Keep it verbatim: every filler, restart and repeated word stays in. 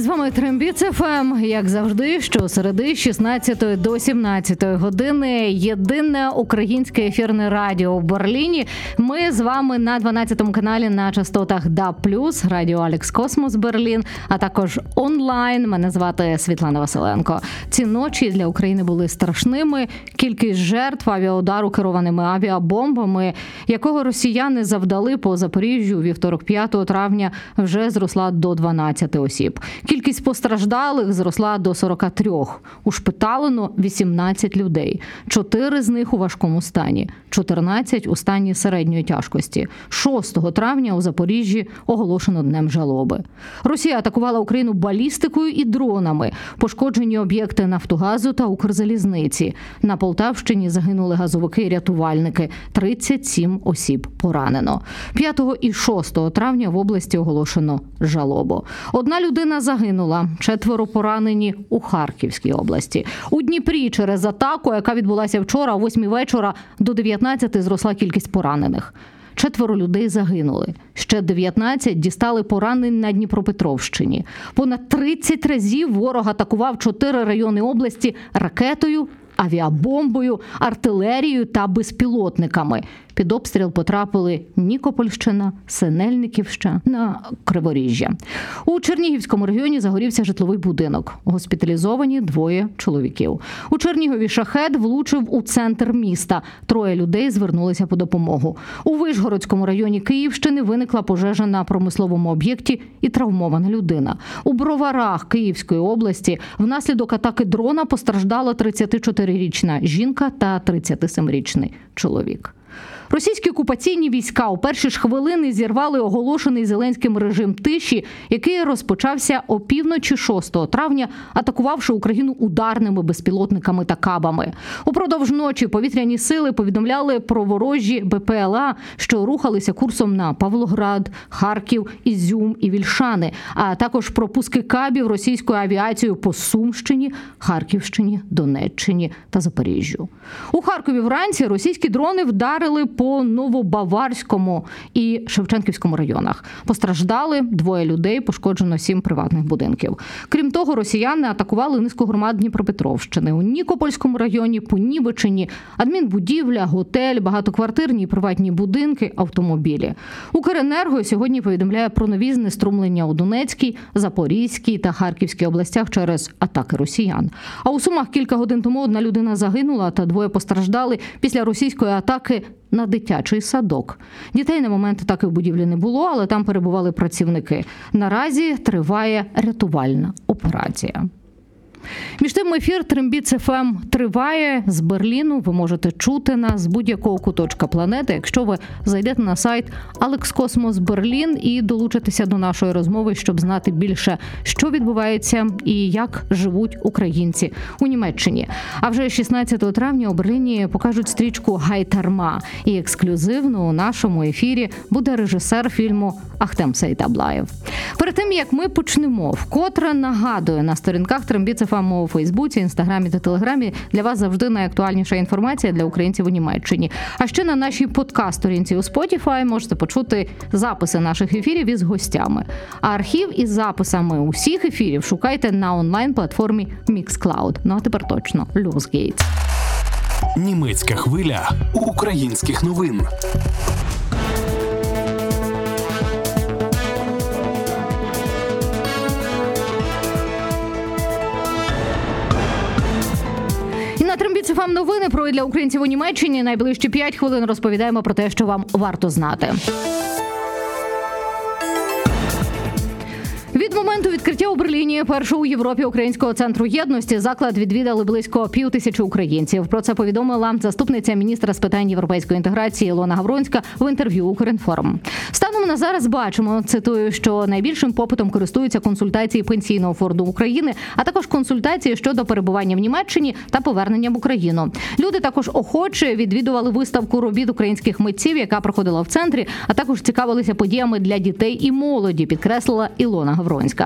З вами Трембіц еф ем, як завжди, щосереди з шістнадцятої до сімнадцятої години. Єдине українське ефірне радіо в Берліні. Ми з вами на дванадцятому каналі на частотах ДАБ плюс, радіо Алекс Космос Берлін, а також онлайн. Мене звати Світлана Василенко. Ці ночі для України були страшними. Кількість жертв авіаудару керованими авіабомбами, якого росіяни завдали по Запоріжжю вівторок п'ятого травня, вже зросла до дванадцяти осіб. Кількість постраждалих зросла до сорока трьох. Ушпиталено вісімнадцять людей. Чотири з них у важкому стані. чотирнадцять у стані середньої тяжкості. шостого травня у Запоріжжі оголошено днем жалоби. Росія атакувала Україну балістикою і дронами. Пошкоджені об'єкти Нафтогазу та Укрзалізниці. На Полтавщині загинули газовики і рятувальники. тридцять сім осіб поранено. п'ятого і шостого травня в області оголошено жалобу. Одна людина загинула, четверо поранені у Харківській області. У Дніпрі через атаку, яка відбулася вчора о восьмій вечора, до дев'ятнадцяти зросла кількість поранених. Четверо людей загинули. Ще дев'ятнадцять дістали поранень на Дніпропетровщині. Понад тридцять разів ворог атакував чотири райони області ракетою, авіабомбою, артилерією та безпілотниками. Під обстріл потрапили Нікопольщина, Синельниківщина, Криворіжжя. У Чернігівському регіоні загорівся житловий будинок. Госпіталізовані двоє чоловіків. У Чернігові шахед влучив у центр міста. Троє людей звернулися по допомогу. У Вишгородському районі Київщини виникла пожежа на промисловому об'єкті і травмована людина. У Броварах Київської області внаслідок атаки дрона постраждала тридцятичотирирічна жінка та тридцятисемирічний чоловік. Російські окупаційні війська у перші ж хвилини зірвали оголошений Зеленським режим тиші, який розпочався опівночі шостого травня, атакувавши Україну ударними безпілотниками та кабами. Упродовж ночі повітряні сили повідомляли про ворожі бе пе ел а, що рухалися курсом на Павлоград, Харків, Ізюм і Вільшани, а також про пуски кабів російською авіацією по Сумщині, Харківщині, Донеччині та Запоріжжю. У Харкові вранці російські дрони вдарили по Новобаварському і Шевченківському районах. Постраждали двоє людей, пошкоджено сім приватних будинків. Крім того, росіяни атакували низку громад Дніпропетровщини. У Нікопольському районі, Понівеччині, адмінбудівля, готель, багатоквартирні і приватні будинки, автомобілі. Укренерго сьогодні повідомляє про нові знеструмлення у Донецькій, Запорізькій та Харківській областях через атаки росіян. А у Сумах кілька годин тому одна людина загинула та двоє постраждали після російської атаки на дитячий садок. Дітей на момент атаки в будівлі не було, але там перебували працівники. Наразі триває рятувальна операція. Між тим, ефір Трембіц еф ем триває з Берліну. Ви можете чути нас з будь-якого куточка планети, якщо ви зайдете на сайт Алекс Космос Берлін і долучитеся до нашої розмови, щоб знати більше, що відбувається і як живуть українці у Німеччині. А вже шістнадцятого травня у Берліні покажуть стрічку «Гайтарма». І ексклюзивно у нашому ефірі буде режисер фільму Ахтем Сейтаблаєв. Перед тим, як ми почнемо, вкотре нагадую, на сторінках Трембіц еф ем у Фейсбуці, Інстаграмі та Телеграмі для вас завжди найактуальніша інформація для українців у Німеччині. А ще на нашій подкаст-сторінці у Spotify можете почути записи наших ефірів із гостями. А архів із записами усіх ефірів шукайте на онлайн-платформі Mixcloud. Ну а тепер точно, Los Gates. Німецька хвиля українських новин. На Трембіц еф ем новини про для українців у Німеччині. Найближчі п'ять хвилин розповідаємо про те, що вам варто знати. Від моменту відкриття у Берліні першого у Європі Українського центру єдності заклад відвідали близько пів тисячі українців. Про це повідомила заступниця міністра з питань європейської інтеграції Ілона Гавронська в інтерв'ю «Укрінформ». Станом на зараз бачимо, цитую, що найбільшим попитом користуються консультації Пенсійного фонду України, а також консультації щодо перебування в Німеччині та повернення в Україну. Люди також охоче відвідували виставку робіт українських митців, яка проходила в центрі, а також цікавилися подіями для дітей і молоді, підкреслила Ілона Гавронська.